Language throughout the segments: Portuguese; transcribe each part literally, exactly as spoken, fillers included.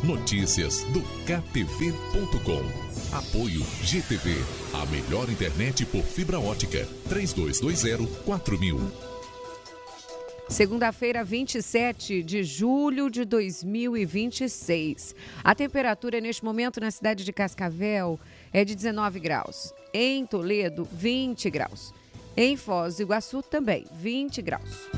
Notícias do K T V ponto com. Apoio G T V, a melhor internet por fibra ótica. três dois dois zero, quatro mil. Segunda-feira, vinte e sete de julho de dois mil e vinte e seis. A temperatura neste momento na cidade de Cascavel é de dezenove graus. Em Toledo, vinte graus. Em Foz do Iguaçu também, vinte graus.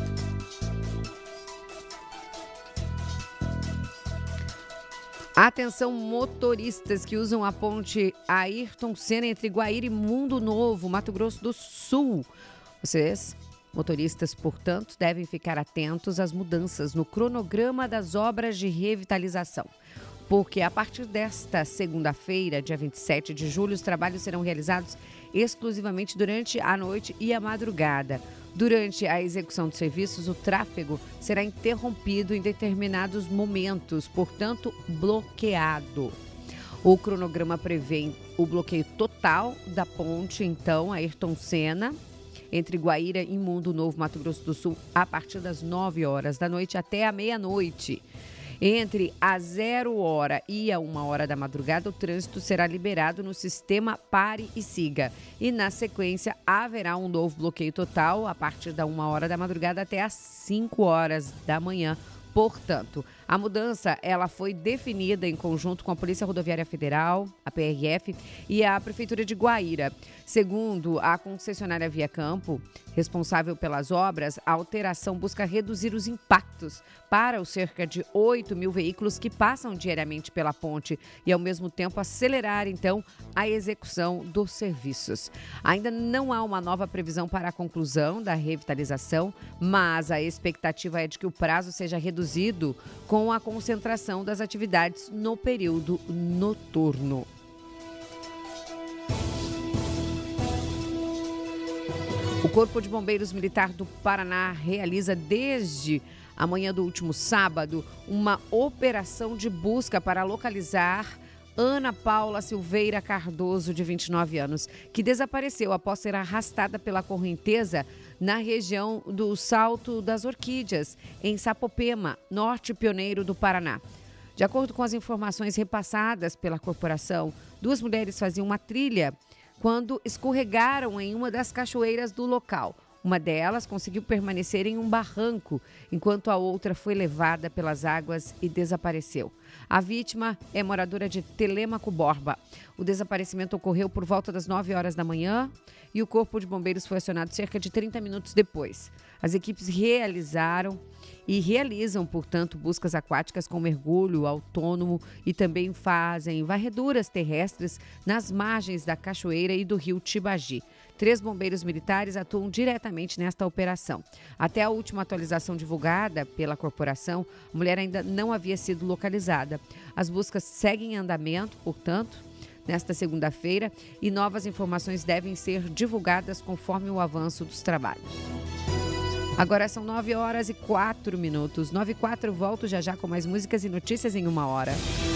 Atenção, motoristas que usam a ponte Ayrton Senna entre Guaíra e Mundo Novo, Mato Grosso do Sul. Vocês, motoristas, portanto, devem ficar atentos às mudanças no cronograma das obras de revitalização. Porque a partir desta segunda-feira, dia vinte e sete de julho, os trabalhos serão realizados exclusivamente durante a noite e a madrugada. Durante a execução dos serviços, o tráfego será interrompido em determinados momentos, portanto, bloqueado. O cronograma prevê o bloqueio total da ponte, então, Ayrton Senna, entre Guaíra e Mundo Novo, Mato Grosso do Sul, a partir das nove horas da noite até a meia-noite. Entre a zero hora e a uma hora da madrugada, o trânsito será liberado no sistema Pare e Siga. E, na sequência, haverá um novo bloqueio total a partir da uma hora da madrugada até as cinco horas da manhã. Portanto, a mudança ela foi definida em conjunto com a Polícia Rodoviária Federal, a P R F, e a Prefeitura de Guaíra. Segundo a concessionária Via Campo, responsável pelas obras, a alteração busca reduzir os impactos para os cerca de oito mil veículos que passam diariamente pela ponte e, ao mesmo tempo, acelerar, então, a execução dos serviços. Ainda não há uma nova previsão para a conclusão da revitalização, mas a expectativa é de que o prazo seja reduzido com a concentração das atividades no período noturno. O Corpo de Bombeiros Militar do Paraná realiza desde a manhã do último sábado uma operação de busca para localizar Ana Paula Silveira Cardoso, de vinte e nove anos, que desapareceu após ser arrastada pela correnteza na região do Salto das Orquídeas, em Sapopema, norte pioneiro do Paraná. De acordo com as informações repassadas pela corporação, duas mulheres faziam uma trilha quando escorregaram em uma das cachoeiras do local. Uma delas conseguiu permanecer em um barranco, enquanto a outra foi levada pelas águas e desapareceu. A vítima é moradora de Telêmaco Borba. O desaparecimento ocorreu por volta das nove horas da manhã e o Corpo de Bombeiros foi acionado cerca de trinta minutos depois. As equipes realizaram e realizam, portanto, buscas aquáticas com mergulho autônomo e também fazem varreduras terrestres nas margens da cachoeira e do rio Tibagi. Três bombeiros militares atuam diretamente nesta operação. Até a última atualização divulgada pela corporação, a mulher ainda não havia sido localizada. As buscas seguem em andamento, portanto, nesta segunda-feira, e novas informações devem ser divulgadas conforme o avanço dos trabalhos. Agora são nove horas e quatro minutos. nove e quatro, volto já já com mais músicas e notícias em uma hora.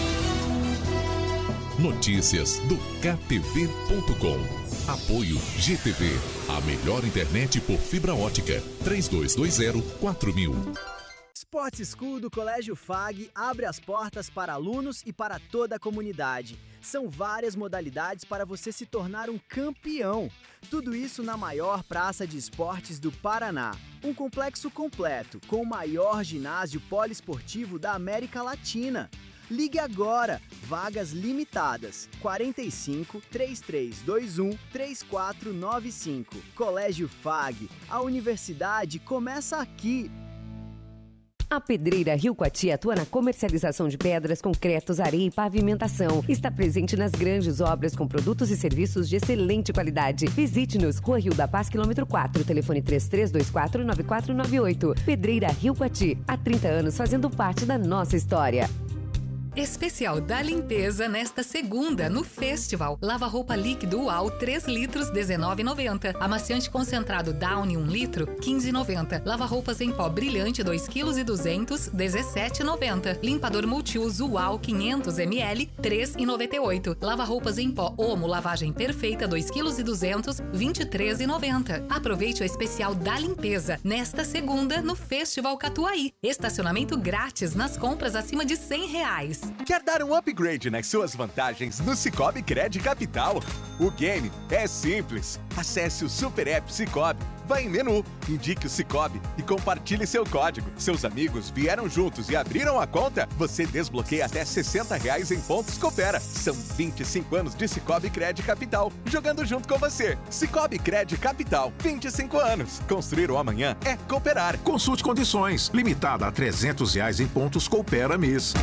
Notícias do K T V ponto com. Apoio G T V, a melhor internet por fibra ótica. três dois dois zero, quatro mil. Sport School do Colégio F A G abre as portas para alunos e para toda a comunidade. São várias modalidades para você se tornar um campeão. Tudo isso na maior praça de esportes do Paraná. Um complexo completo, com o maior ginásio poliesportivo da América Latina. Ligue agora, vagas limitadas, quarenta e cinco, trinta e três vinte e um, trinta e quatro noventa e cinco. Colégio F A G, a universidade começa aqui. A Pedreira Rio Coati atua na comercialização de pedras, concretos, areia e pavimentação. Está presente nas grandes obras com produtos e serviços de excelente qualidade. Visite-nos, Rua Rio da Paz, quilômetro quatro, telefone três três dois quatro, nove quatro nove oito. Pedreira Rio Coati, há trinta anos fazendo parte da nossa história. Especial da limpeza nesta segunda no Festival. Lava-roupa líquido UAU três litros, dezenove reais e noventa centavos. Amaciante concentrado Downy um litro, quinze reais e noventa centavos. Lava-roupas em pó brilhante dois quilos e duzentos gramas, dezessete reais e noventa centavos. Limpador multiuso UAU quinhentos mililitros, três reais e noventa e oito centavos. Lava-roupas em pó Omo lavagem perfeita dois quilos e duzentos gramas, vinte e três reais e noventa centavos. Aproveite o especial da limpeza nesta segunda no Festival Catuaí. Estacionamento grátis nas compras acima de cem reais. Quer dar um upgrade nas suas vantagens no Cicobi Cred Capital? O game é simples. Acesse o Super App Cicobi, vá em menu, indique o Cicobi e compartilhe seu código. Seus amigos vieram juntos e abriram a conta? Você desbloqueia até sessenta reais em pontos Coopera. São vinte e cinco anos de Cicobi Cred Capital, jogando junto com você. Cicobi Cred Capital, vinte e cinco anos. Construir o amanhã é cooperar. Consulte condições. Limitada a trezentos reais em pontos Coopera mês.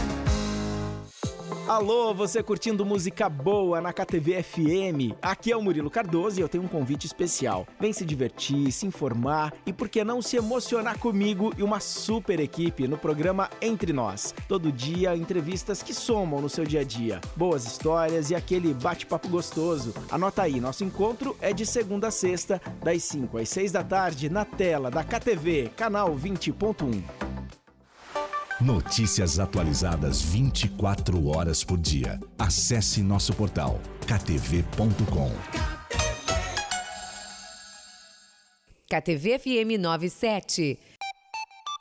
Alô, você curtindo música boa na K T V F M? Aqui é o Murilo Cardoso e eu tenho um convite especial. Vem se divertir, se informar e por que não se emocionar comigo e uma super equipe no programa Entre Nós. Todo dia, entrevistas que somam no seu dia a dia. Boas histórias e aquele bate-papo gostoso. Anota aí, nosso encontro é de segunda a sexta, das cinco às seis da tarde, na tela da K T V, canal vinte ponto um. Notícias atualizadas vinte e quatro horas por dia. Acesse nosso portal k t v ponto com. K T V F M noventa e sete.